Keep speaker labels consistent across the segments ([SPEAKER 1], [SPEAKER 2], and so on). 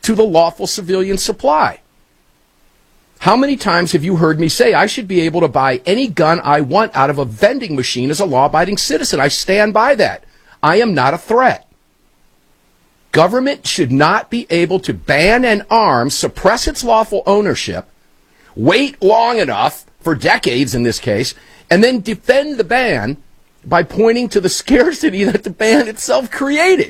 [SPEAKER 1] to the lawful civilian supply. How many times have you heard me say I should be able to buy any gun I want out of a vending machine as a law-abiding citizen? I stand by that. I am not a threat. Government should not be able to ban an arm, suppress its lawful ownership, wait long enough, for decades in this case, and then defend the ban by pointing to the scarcity that the ban itself created.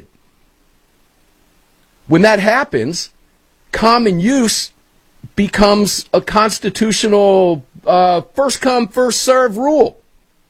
[SPEAKER 1] When that happens, common use becomes a constitutional first come, first serve rule.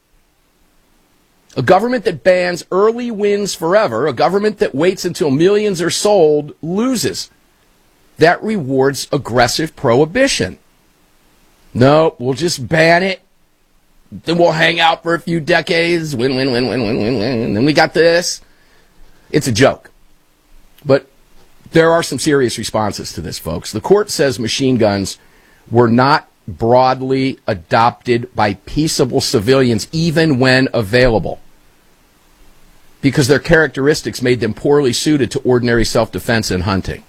[SPEAKER 1] A government that bans early wins forever. A government that waits until millions are sold loses. That rewards aggressive prohibition. No, we'll just ban it. Then we'll hang out for a few decades. Win. And then we got this. It's a joke. But there are some serious responses to this, folks. The court says machine guns were not broadly adopted by peaceable civilians, even when available, because their characteristics made them poorly suited to ordinary self-defense and hunting.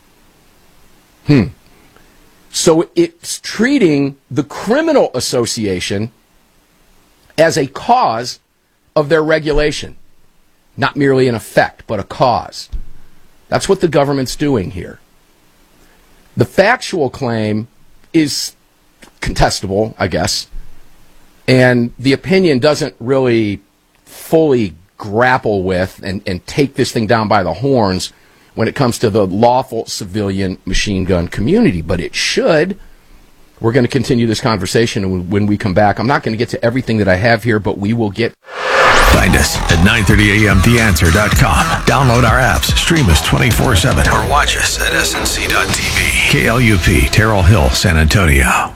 [SPEAKER 1] So it's treating the criminal association as a cause of their regulation, not merely an effect, but a cause. That's what the government's doing here. The factual claim is contestable, I guess, and the opinion doesn't really fully grapple with and take this thing down by the horns when it comes to the lawful civilian machine gun community, but it should. We're going to continue this conversation when we come back. I'm not going to get to everything that I have here, but we will get.
[SPEAKER 2] Find us at 930amtheanswer.com. Download our apps, stream us 24/7, or watch us at snc.tv. KLUP, Terrell Hill, San Antonio.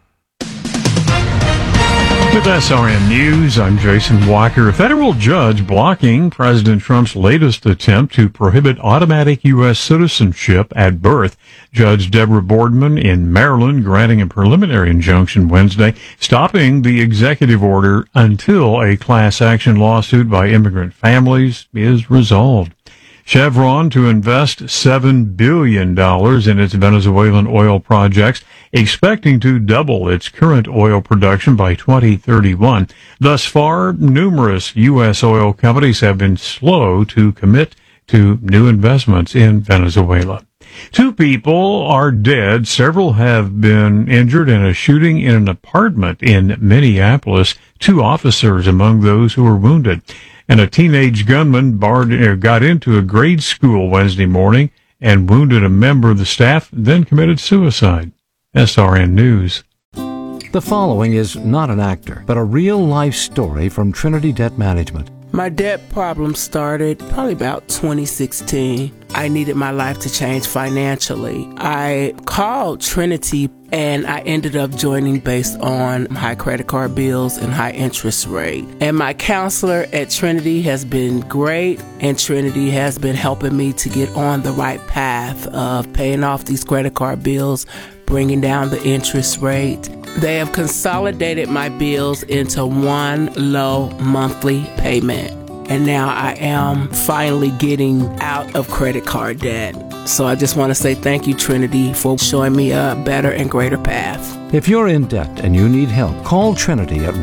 [SPEAKER 3] With SRN News, I'm Jason Walker. A federal judge blocking President Trump's latest attempt to prohibit automatic U.S. citizenship at birth. Judge Deborah Boardman in Maryland granting a preliminary injunction Wednesday, stopping the executive order until a class action lawsuit by immigrant families is resolved. Chevron to invest $7 billion in its Venezuelan oil projects, expecting to double its current oil production by 2031. Thus far, numerous U.S. oil companies have been slow to commit to new investments in Venezuela. 2 people are dead. Several have been injured in a shooting in an apartment in Minneapolis. 2 officers among those who were wounded. And a teenage gunman got into a grade school Wednesday morning and wounded a member of the staff, then committed suicide. SRN News.
[SPEAKER 4] The following is not an actor, but a real-life story from Trinity Debt Management.
[SPEAKER 5] My debt problem started probably about 2016. I needed my life to change financially. I called Trinity and I ended up joining based on high credit card bills and high interest rate. And my counselor at Trinity has been great, and Trinity has been helping me to get on the right path of paying off these credit card bills, bringing down the interest rate. They have consolidated my bills into one low monthly payment. And now I am finally getting out of credit card debt. So I just want to say thank you, Trinity, for showing me a better and greater path.
[SPEAKER 4] If you're in debt and you need help, call Trinity at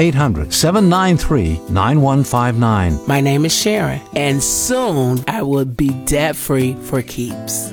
[SPEAKER 4] 1-800-793-9159.
[SPEAKER 5] My name is Sharon, and soon I will be debt-free for keeps.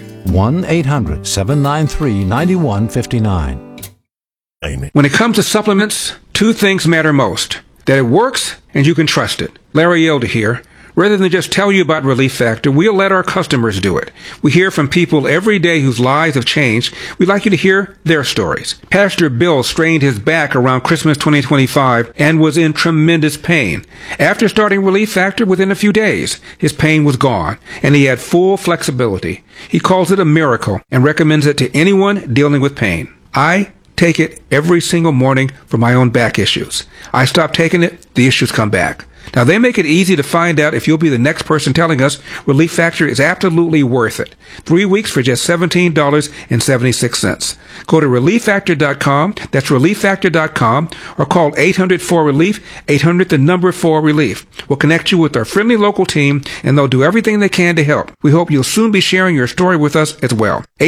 [SPEAKER 4] 1-800-793-9159.
[SPEAKER 6] When it comes to supplements, 2 things matter most. That it works and you can trust it. Larry Elder here. Rather than just tell you about Relief Factor, we'll let our customers do it. We hear from people every day whose lives have changed. We'd like you to hear their stories. Pastor Bill strained his back around Christmas 2025 and was in tremendous pain. After starting Relief Factor, within a few days, his pain was gone, and he had full flexibility. He calls it a miracle and recommends it to anyone dealing with pain. I take it every single morning for my own back issues. I stop taking it, the issues come back. Now, they make it easy to find out if you'll be the next person telling us Relief Factor is absolutely worth it. 3 weeks for just $17.76. Go to ReliefFactor.com. That's ReliefFactor.com, or call 800-4RELIEF, 800-4RELIEF. We'll connect you with our friendly local team, and they'll do everything they can to help. We hope you'll soon be sharing your story with us as well.